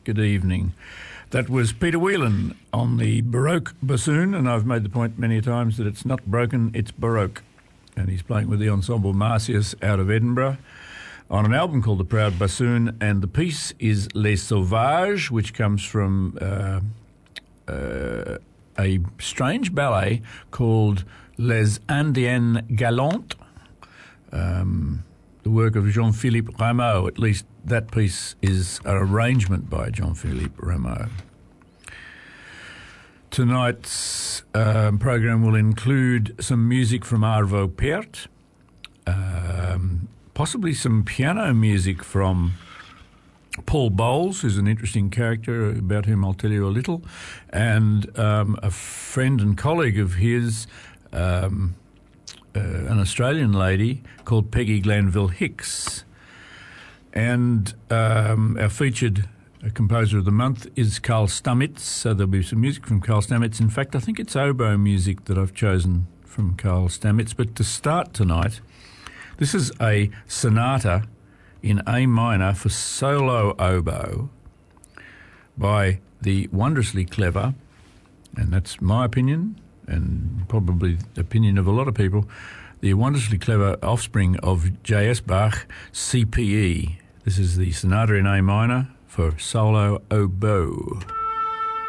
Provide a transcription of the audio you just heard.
Good evening. That was Peter Whelan on the Baroque bassoon, and I've made the point many times that it's not broken, it's Baroque. And he's playing with the Ensemble Marcius out of Edinburgh on an album called The Proud Bassoon, and the piece is Les Sauvages, which comes from a strange ballet called Les Indiennes Galantes, the work of Jean-Philippe Rameau. At least that piece is an arrangement by Jean-Philippe Rameau. Tonight's program will include some music from Arvo Pärt, possibly some piano music from Paul Bowles, who's an interesting character, about whom I'll tell you a little, and a friend and colleague of his, an Australian lady called Peggy Glanville Hicks. And our featured composer of the month is Carl Stamitz, so there'll be some music from Carl Stamitz. In fact, I think it's oboe music that I've chosen from Carl Stamitz. But to start tonight, this is a sonata in A minor for solo oboe by the wondrously clever, and that's my opinion, and probably the opinion of a lot of people, the wondrously clever offspring of J.S. Bach, CPE. This is the sonata in A minor for solo oboe.